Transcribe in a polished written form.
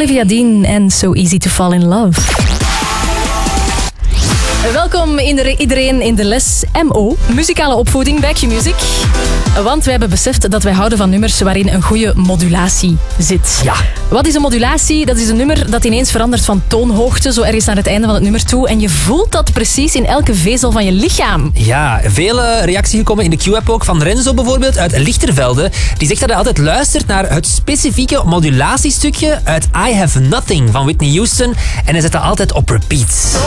Olivia Dean en So Easy to Fall in Love. Welkom iedereen in de les MO, muzikale opvoeding bij Q-Music. Want wij hebben beseft dat wij houden van nummers waarin een goede modulatie zit. Ja. Wat is een modulatie? Dat is een nummer dat ineens verandert van toonhoogte, zo ergens naar het einde van het nummer toe. En je voelt dat precies in elke vezel van je lichaam. Ja, vele reacties gekomen in de Q-app ook. Van Renzo bijvoorbeeld uit Lichtervelde. Die zegt dat hij altijd luistert naar het specifieke modulatiestukje uit I Have Nothing van Whitney Houston. En hij zet dat altijd op repeat.